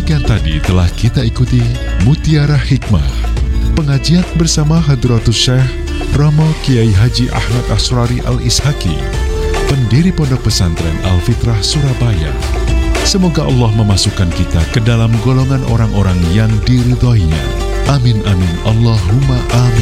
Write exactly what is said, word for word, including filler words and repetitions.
Demikian tadi telah kita ikuti Mutiara Hikmah, pengajian bersama Hadratus Syekh Romo Kiai Haji Ahmad Asrari Al-Ishaki, pendiri Pondok Pesantren Al-Fitrah Surabaya. Semoga Allah memasukkan kita ke dalam golongan orang-orang yang diridhoinya. Amin amin Allahumma amin.